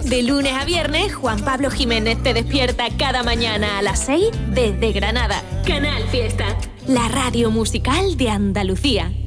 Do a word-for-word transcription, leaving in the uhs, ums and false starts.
De lunes a viernes, Juan Pablo Jiménez te despierta cada mañana a las seis desde Granada. Canal Fiesta, la radio musical de Andalucía.